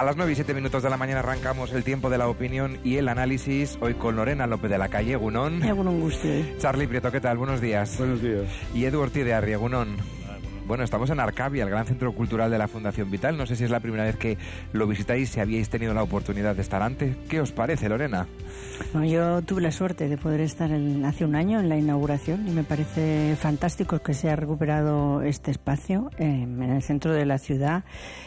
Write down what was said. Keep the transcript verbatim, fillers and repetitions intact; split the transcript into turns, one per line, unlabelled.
A las nueve y siete minutos de la mañana arrancamos el tiempo de la opinión y el análisis, hoy con Lorena López de la Calle, Egunon.
Egunon Gusti.
Charlie Prieto, ¿qué tal? Buenos días.
Buenos días.
Y Edu Ortiz de Arri, Egunon. Bueno, estamos en Arcavia, el gran centro cultural de la Fundación Vital. No sé si es la primera vez que lo visitáis, si habíais tenido la oportunidad de estar antes. ¿Qué os parece, Lorena?
Bueno, yo tuve la suerte de poder estar en, hace un año en la inauguración y me parece fantástico que se haya recuperado este espacio eh, en el centro de la ciudad.